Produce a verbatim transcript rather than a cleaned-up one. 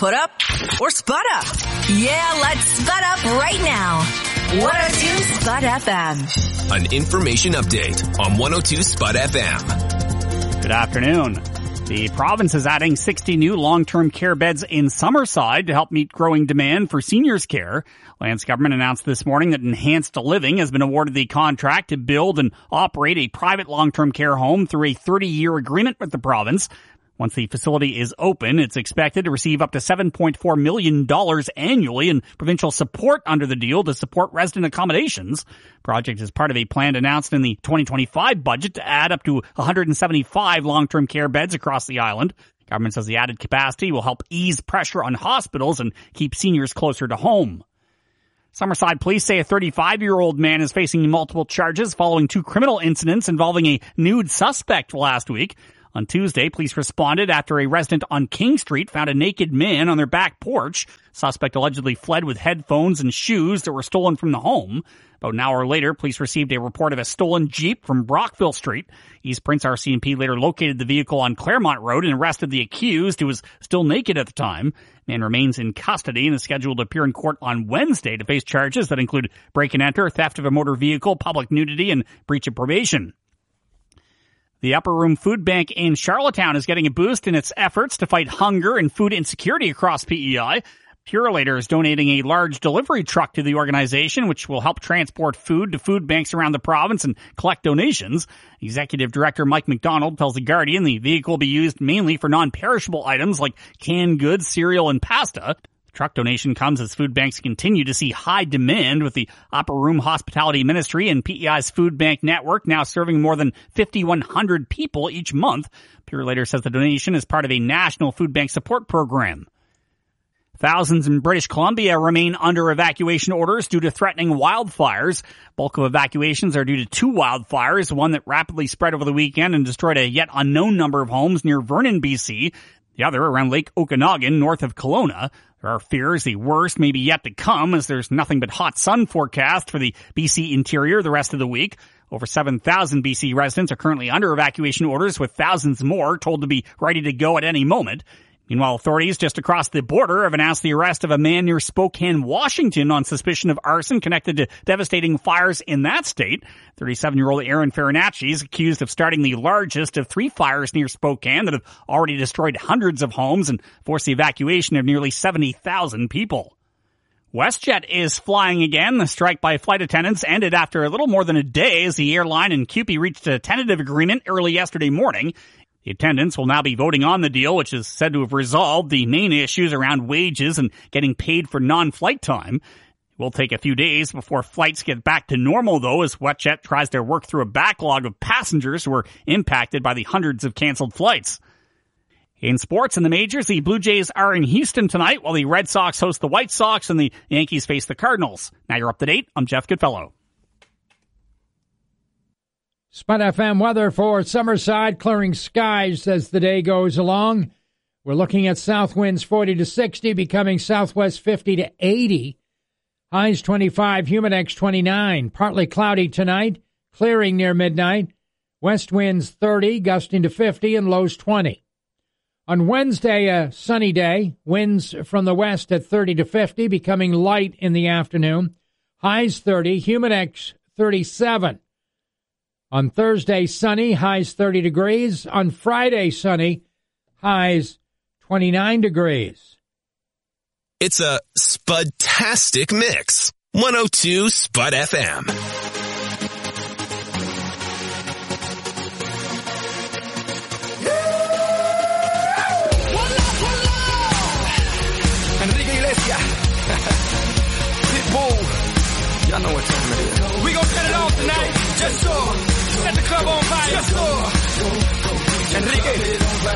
put up or spud up? Yeah, let's spud up right now. one oh two Spud F M. An information update on one oh two Spud F M. Good afternoon. The province is adding sixty new long-term care beds in Summerside to help meet growing demand for seniors care. Lance government announced this morning that Enhanced Living has been awarded the contract to build and operate a private long-term care home through a thirty-year agreement with the province. Once the facility is open, it's expected to receive up to seven point four million dollars annually in provincial support under the deal to support resident accommodations. Project is part of a plan announced in the twenty twenty-five budget to add up to one hundred seventy-five long-term care beds across the island. Government says the added capacity will help ease pressure on hospitals and keep seniors closer to home. Summerside police say a thirty-five-year-old man is facing multiple charges following two criminal incidents involving a nude suspect last week. On Tuesday, police responded after a resident on King Street found a naked man on their back porch. Suspect allegedly fled with headphones and shoes that were stolen from the home. About an hour later, police received a report of a stolen Jeep from Brockville Street. East Prince R C M P later located the vehicle on Claremont Road and arrested the accused, who was still naked at the time. Man remains in custody and is scheduled to appear in court on Wednesday to face charges that include break and enter, theft of a motor vehicle, public nudity, and breach of probation. The Upper Room Food Bank in Charlottetown is getting a boost in its efforts to fight hunger and food insecurity across P E I. Purolator is donating a large delivery truck to the organization, which will help transport food to food banks around the province and collect donations. Executive Director Mike McDonald tells The Guardian the vehicle will be used mainly for non-perishable items like canned goods, cereal, and pasta. Truck donation comes as food banks continue to see high demand, with the Upper Room Hospitality Ministry and P E I's food bank network now serving more than fifty-one hundred people each month. Purolator says the donation is part of a national food bank support program. Thousands in British Columbia remain under evacuation orders due to threatening wildfires. Bulk of evacuations are due to two wildfires, one that rapidly spread over the weekend and destroyed a yet unknown number of homes near Vernon, B C, the other around Lake Okanagan north of Kelowna. There are fears the worst may be yet to come, as there's nothing but hot sun forecast for the B C interior the rest of the week. Over seven thousand B C residents are currently under evacuation orders, with thousands more told to be ready to go at any moment. Meanwhile, authorities just across the border have announced the arrest of a man near Spokane, Washington, on suspicion of arson connected to devastating fires in that state. thirty-seven-year-old Aaron Farinacci is accused of starting the largest of three fires near Spokane that have already destroyed hundreds of homes and forced the evacuation of nearly seventy thousand people. WestJet is flying again. The strike by flight attendants ended after a little more than a day as the airline and C U P E reached a tentative agreement early yesterday morning. The attendants will now be voting on the deal, which is said to have resolved the main issues around wages and getting paid for non-flight time. It will take a few days before flights get back to normal, though, as WestJet tries to work through a backlog of passengers who were impacted by the hundreds of canceled flights. In sports in the majors, the Blue Jays are in Houston tonight, while the Red Sox host the White Sox and the Yankees face the Cardinals. Now you're up to date. I'm Jeff Goodfellow. Spud F M weather for Summerside, clearing skies as the day goes along. We're looking at south winds forty to sixty, becoming southwest fifty to eighty. Highs twenty-five, Humidex twenty-nine. Partly cloudy tonight, clearing near midnight. West winds thirty, gusting to fifty, and lows twenty. On Wednesday, a sunny day. Winds from the west at thirty to fifty, becoming light in the afternoon. Highs thirty, Humidex thirty-seven. On Thursday, sunny, highs thirty degrees. On Friday, sunny, highs twenty-nine degrees. It's a Spud-tastic mix. one oh two Spud F M. Enrique Iglesias. Pitbull. Y'all know what time it is. We gon' set it off tonight. Just so. Set the club on fire. Just so. Enrique.